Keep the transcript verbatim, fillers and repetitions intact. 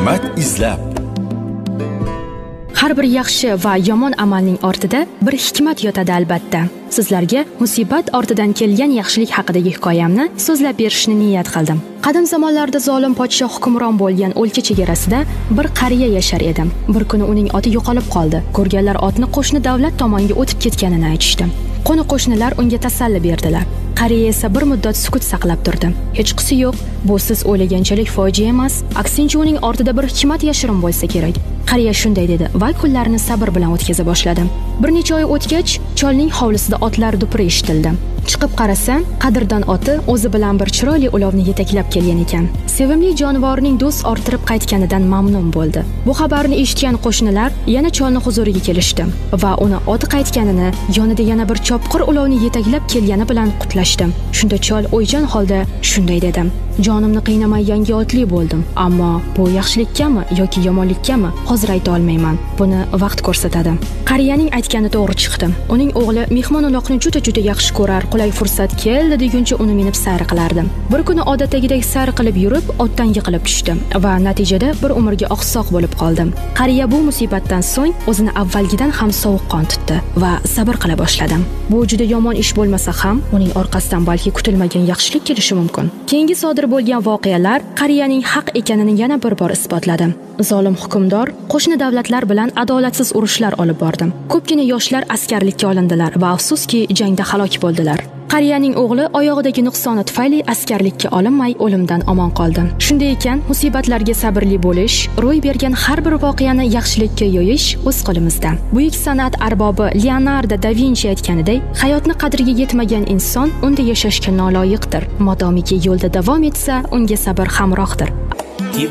hikmat izlab. Har bir yaxshi va yomon amalning ortida bir hikmat yotadi albatta. Sizlarga musibat ortidan kelgan yaxshilik haqidagi hikoyamni so'zlab berishni niyat qildim. Qadim zamonlarda zolim podshoh hukmron bo'lgan o'lka chegarasida bir qariya yashar edi. Bir kuni uning oti yo'qolib qoldi. Ko'rganlar otni qo'shni davlat tomonga o'tib ketganini aytishdi. Qo'ni-qo'shnilar unga tasalli berdilar. Qariya esa bir muddat sukut saqlab turdi. Hech qisi yo'q, bu siz o'ylaganchalik fojia emas, aksincha uning ortida bir hikmat yashirin bo'lsa kerak. Qariya shunday dedi va kunlarini sabr bilan o'tkaza boshladi. Bir necha oy o'tgach, cholning hovlisida otlar dupuri eshitildi. Chiqib qarasa, qadrdon oti o'zi bilan bir chiroyli ulovni yetaklab kelgan ekan. Sevimli jonivorining do'st orttirib qaytganidan mamnun bo'ldi. Bu xabarni eshitgan qo'shnilar yana cholni huzuriga kelishdi va uni oti qaytganini, yonida yana bir chopqir ulovni yetaklab kelgani bilan qutlashdi. Shunda chol o'ychan holda shunday dedi: "Jonimni qiynamay yangi otli bo'ldim, ammo bu yaxshilikkami yoki yomonlikkami hozir ayta olmayman. Buni vaqt ko'rsatadi." Qariyaning aytgani to'g'ri chiqdi. Uning o'g'li mehmon-uloqni juda-juda yaxshi ko'rar, qulay fursat keldi deguncha uni minib sayr qilardi. Bir kuni odatdagidek sayr qilib yurib, otdan yiqilib tushdi va natijada bir umrga oqsoq bo'lib qoldi. Qariya bu musibatdan so'ng o'zini avvalgidan ham sovuqqon tutdi va sabr qila boshladi. Bu juda yomon ish bo'lmasa ham, uning orqasidan balki kutilmagan yaxshilik kelishi mumkin. Keyingi sodir bo'lgan voqealar qariyaning haq ekanini yana bir bor isbotladi. Zolim hukmdor qo'shni davlatlar bilan adolatsiz urushlar olib bordi. Ko'pgina yoshlar askarlikka olindilar va afsuski jangda halok bo'ldilar. Qariyaning o'g'li oyog'idagi nuqsoni tufayli askarlikka olinmay o'limdan omon qoldi. Shunday ekan, musibatlarga sabrli bo'lish, ro'y bergan har bir voqeani yaxshilikka yo'yish o'z qo'limizda. Buyuk san'at arbobi Leonardo da Vinci aytganidek, hayotni qadriga yetmagan inson unda yashashga noloyiqdir. Modomiki yo'lda davom etsa, unga sabr hamrohdir.